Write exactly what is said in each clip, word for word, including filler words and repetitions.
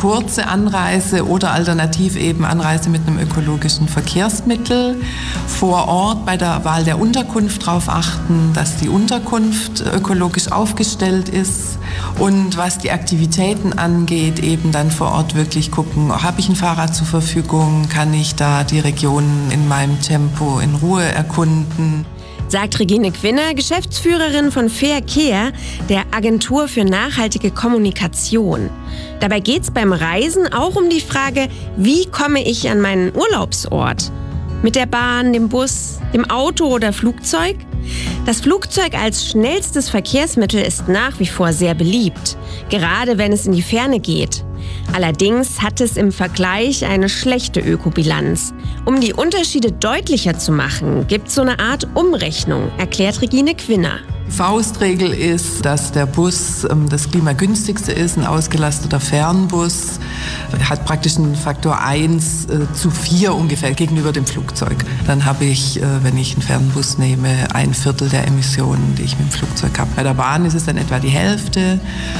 kurze Anreise oder alternativ eben Anreise mit einem ökologischen Verkehrsmittel. Vor Ort bei der Wahl der Unterkunft darauf achten, dass die Unterkunft ökologisch aufgestellt ist. Und was die Aktivitäten angeht, eben dann vor Ort wirklich gucken, habe ich ein Fahrrad zur Verfügung, kann ich da die Region in meinem Tempo in Ruhe erkunden. Sagt Regine Quinner, Geschäftsführerin von Fair Care, der Agentur für nachhaltige Kommunikation. Dabei geht es beim Reisen auch um die Frage, wie komme ich an meinen Urlaubsort? Mit der Bahn, dem Bus, dem Auto oder Flugzeug? Das Flugzeug als schnellstes Verkehrsmittel ist nach wie vor sehr beliebt, gerade wenn es in die Ferne geht. Allerdings hat es im Vergleich eine schlechte Ökobilanz. Um die Unterschiede deutlicher zu machen, gibt es so eine Art Umrechnung, erklärt Regine Quinner. Die Faustregel ist, dass der Bus ähm, das klimagünstigste ist. Ein ausgelasteter Fernbus hat praktisch einen Faktor eins äh, zu vier ungefähr gegenüber dem Flugzeug. Dann habe ich, äh, wenn ich einen Fernbus nehme, ein Viertel der Emissionen, die ich mit dem Flugzeug habe. Bei der Bahn ist es dann etwa die Hälfte.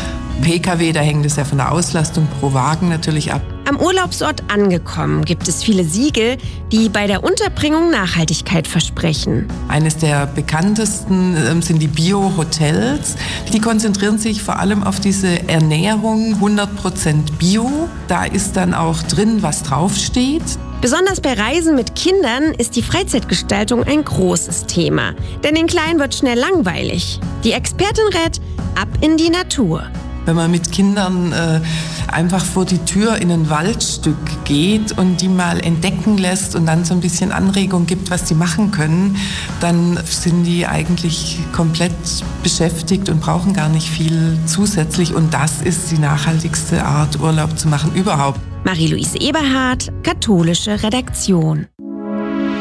P K W, da hängt es ja von der Auslastung pro Wagen natürlich ab. Am Urlaubsort angekommen gibt es viele Siegel, die bei der Unterbringung Nachhaltigkeit versprechen. Eines der bekanntesten ähm, sind die Bio-Hotels. Die konzentrieren sich vor allem auf diese Ernährung, hundert Prozent Bio. Da ist dann auch drin, was draufsteht. Besonders bei Reisen mit Kindern ist die Freizeitgestaltung ein großes Thema. Denn den Kleinen wird schnell langweilig. Die Expertin rät, ab in die Natur. Wenn man mit Kindern äh, einfach vor die Tür in ein Waldstück geht und die mal entdecken lässt und dann so ein bisschen Anregung gibt, was die machen können, dann sind die eigentlich komplett beschäftigt und brauchen gar nicht viel zusätzlich. Und das ist die nachhaltigste Art, Urlaub zu machen überhaupt. Marie-Louise Eberhardt, Katholische Redaktion.